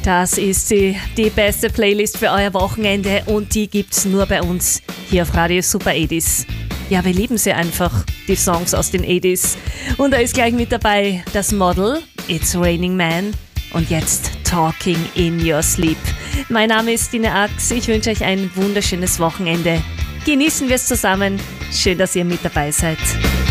Das ist sie, die beste Playlist für euer Wochenende und die gibt's nur bei uns hier auf Radio Super 80s. Ja, wir lieben sie einfach, die Songs aus den 80s. Und da ist gleich mit dabei das Model, It's Raining Man und jetzt Talking in Your Sleep. Mein Name ist Stine Ax, ich wünsche euch ein wunderschönes Wochenende. Genießen wir es zusammen, schön, dass ihr mit dabei seid.